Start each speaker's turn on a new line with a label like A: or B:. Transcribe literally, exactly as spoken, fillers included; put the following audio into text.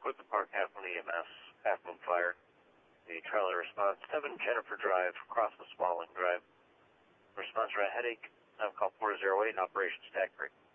A: Clifton Park, Half Moon E M S, Half Moon Fire. The trailer response, seven Jennifer Drive, across the Smalling Drive. Response for a headache, I'm call four zero eight, Operation Stack Break.